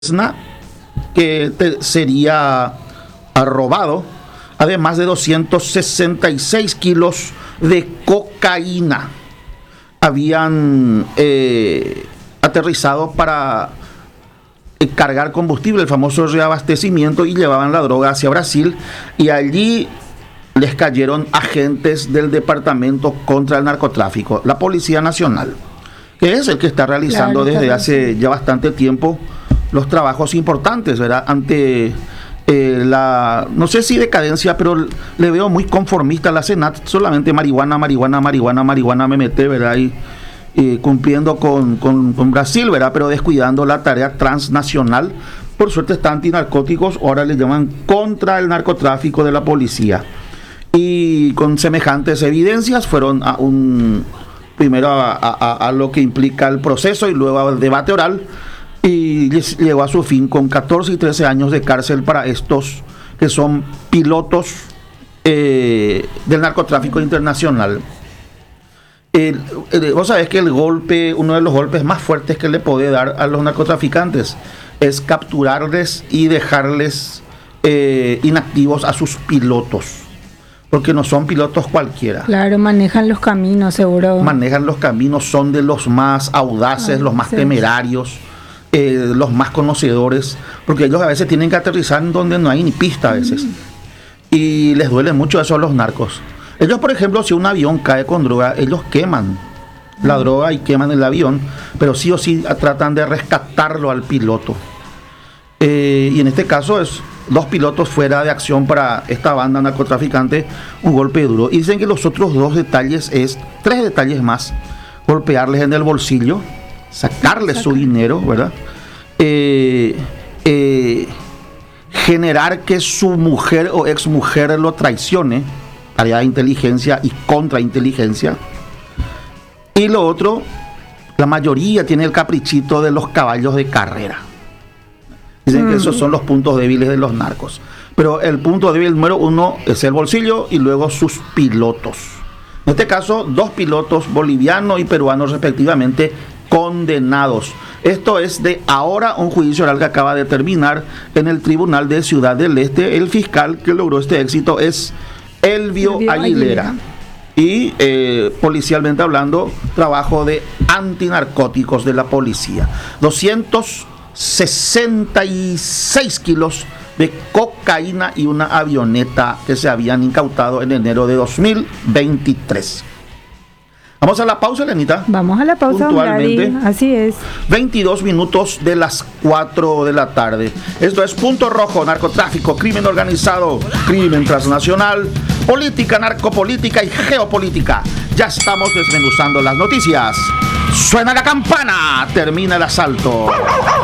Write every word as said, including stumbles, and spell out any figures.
que te sería robado, además de doscientos sesenta y seis kilos de cocaína. Habían eh, aterrizado para cargar combustible, el famoso reabastecimiento, y llevaban la droga hacia Brasil, y allí les cayeron agentes del Departamento contra el Narcotráfico, la Policía Nacional, que es el que está realizando claro, desde claro. hace ya bastante tiempo los trabajos importantes, ¿verdad? Ante eh, la, no sé si decadencia, pero le veo muy conformista a la Senat, solamente marihuana, marihuana, marihuana, marihuana, me mete, ¿verdad? Y, y cumpliendo con, con, con Brasil, ¿verdad? Pero descuidando la tarea transnacional. Por suerte está antinarcóticos, ahora le llaman contra el narcotráfico de la policía. Y con semejantes evidencias fueron a un, primero a, a, a lo que implica el proceso y luego al debate oral, y llegó a su fin con catorce y trece años de cárcel para estos que son pilotos eh, del narcotráfico internacional. El, el, vos sabés que el golpe, uno de los golpes más fuertes que le puede dar a los narcotraficantes es capturarles y dejarles eh, inactivos a sus pilotos, porque no son pilotos cualquiera. Claro, manejan los caminos, seguro. Manejan los caminos, son de los más audaces, Ay, los más sí. temerarios. Eh, los más conocedores, porque ellos a veces tienen que aterrizar en donde no hay ni pista a veces, mm. y les duele mucho eso a los narcos. Ellos, por ejemplo, si un avión cae con droga, ellos queman mm. la droga y queman el avión, pero sí o sí tratan de rescatarlo al piloto. Eh, y en este caso es dos pilotos fuera de acción para esta banda narcotraficante, un golpe duro. Y dicen que los otros dos detalles es, tres detalles más: golpearles en el bolsillo, sacarle su dinero, ¿verdad? Eh, eh, generar que su mujer o exmujer lo traicione, tarea de inteligencia y contrainteligencia. Y lo otro, la mayoría tiene el caprichito de los caballos de carrera. Dicen mm. que esos son los puntos débiles de los narcos. Pero el punto débil número uno es el bolsillo y luego sus pilotos. En este caso, dos pilotos bolivianos y peruanos respectivamente, condenados. Esto es de ahora un juicio oral que acaba de terminar en el Tribunal de Ciudad del Este. El fiscal que logró este éxito es Elvio, Elvio Aguilera. Aguilera. Y eh, policialmente hablando, trabajo de antinarcóticos de la policía. doscientos sesenta y seis kilos de cocaína y una avioneta que se habían incautado en enero de dos mil veintitrés. Vamos a la pausa, Elenita. Vamos a la pausa, puntualmente. Gary. Así es. veintidós minutos de las cuatro de la tarde. Esto es Punto Rojo, narcotráfico, crimen organizado, crimen transnacional, política, narcopolítica y geopolítica. Ya estamos desmenuzando las noticias. Suena la campana, termina el asalto.